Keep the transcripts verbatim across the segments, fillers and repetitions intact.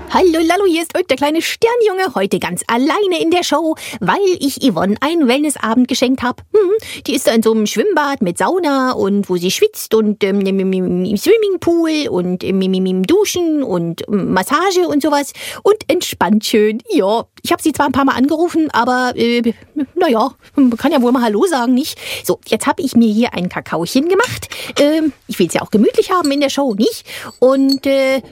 Hallo Lallo, hier ist Ulk, der kleine Sternjunge, heute ganz alleine in der Show, weil ich Yvonne einen Wellnessabend geschenkt habe. Hm, die ist da in so einem Schwimmbad mit Sauna und wo sie schwitzt und ähm, im Swimmingpool und im, im, im Duschen und ähm, Massage und sowas und entspannt schön. Ja, ich habe sie zwar ein paar Mal angerufen, aber äh, naja, man kann ja wohl mal Hallo sagen, nicht? So, jetzt habe ich mir hier ein Kakaochen gemacht. Ähm, ich will es ja auch gemütlich haben in der Show, nicht? Und äh,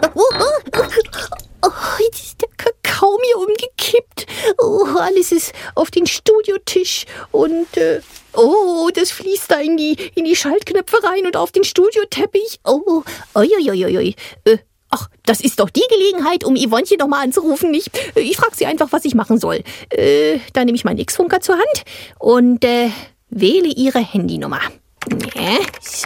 oh, jetzt ist der Kakao mir umgekippt. Oh, alles ist auf den Studiotisch und äh, oh, das fließt da in die in die Schaltknöpfe rein und auf den Studioteppich. Oh, oi, oi, oi, oi. Äh, ach, das ist doch die Gelegenheit, um Yvonnechen noch mal anzurufen, nicht? Ich frage sie einfach, was ich machen soll. Äh, dann nehme ich meinen X-Funker zur Hand und äh, wähle ihre Handynummer. Ja, so.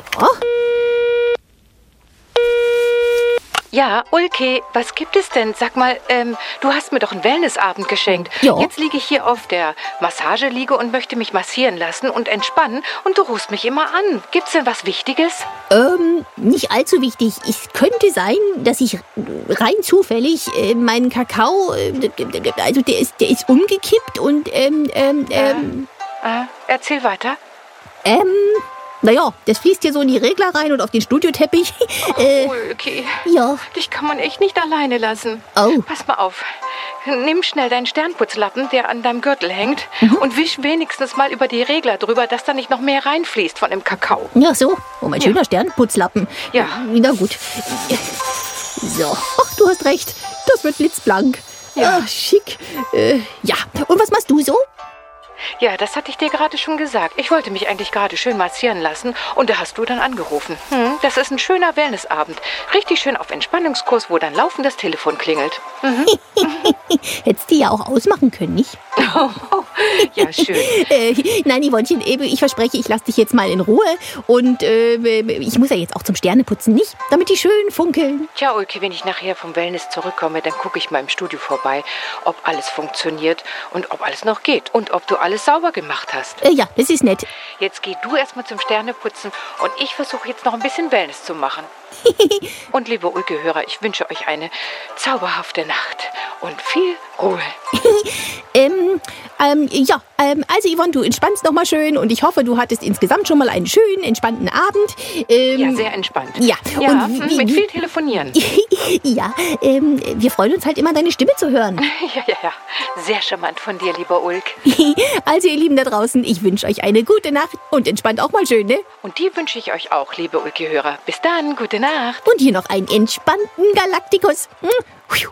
Ja, Ulke, was gibt es denn? Sag mal, ähm, du hast mir doch einen Wellnessabend geschenkt. Ja. Jetzt liege ich hier auf der Massageliege und möchte mich massieren lassen und entspannen und du rufst mich immer an. Gibt's denn was Wichtiges? Ähm, nicht allzu wichtig. Es könnte sein, dass ich rein zufällig äh, meinen Kakao, äh, also der ist, der ist umgekippt und ähm, ähm, ähm, äh, äh, erzähl weiter. Ähm, naja, das fließt hier so in die Regler rein und auf den Studioteppich. Oh, äh, Ulke, ja. dich kann man echt nicht alleine lassen. Oh. Pass mal auf. Nimm schnell deinen Sternputzlappen, der an deinem Gürtel hängt, mhm. und wisch wenigstens mal über die Regler drüber, dass da nicht noch mehr reinfließt von dem Kakao. Ja, so. Oh, mein Ja. schöner Sternputzlappen. Ja. Na gut. So. Ach, du hast recht. Das wird blitzblank. Ja. Ah, schick. Äh, ja. Und was machst du so? Ja, das hatte ich dir gerade schon gesagt. Ich wollte mich eigentlich gerade schön massieren lassen und da hast du dann angerufen. Hm, das ist ein schöner Wellnessabend. Richtig schön auf Entspannungskurs, wo dann laufend das Telefon klingelt. Mhm. Hättest du ja auch ausmachen können, nicht? Ja, schön. äh, nein, Yvonnchen, ich verspreche, ich lasse dich jetzt mal in Ruhe. Und äh, ich muss ja jetzt auch zum Sterneputzen, nicht? Damit die schön funkeln. Tja, Ulke, wenn ich nachher vom Wellness zurückkomme, dann gucke ich mal im Studio vorbei, ob alles funktioniert und ob alles noch geht. Und ob du alles sauber gemacht hast. Äh, ja, das ist nett. Jetzt geh du erstmal zum Sterneputzen und ich versuche jetzt noch ein bisschen Wellness zu machen. Und liebe Ulke-Hörer, ich wünsche euch eine zauberhafte Nacht und viel Ruhe. ähm, ähm, ja, ähm, also Yvonne, du entspannst noch mal schön und ich hoffe, du hattest insgesamt schon mal einen schönen, entspannten Abend. Ähm, Ja, sehr entspannt. Ja, ja und wie, mit viel Telefonieren. ja, ähm, wir freuen uns halt immer, deine Stimme zu hören. Ja, ja, ja. Sehr charmant von dir, lieber Ulk. Also ihr Lieben da draußen, ich wünsche euch eine gute Nacht und entspannt auch mal schön, ne? Und die wünsche ich euch auch, liebe Ulke-Hörer. Bis dann, gute Nacht. Und hier noch einen entspannten Galaktikus. Hm?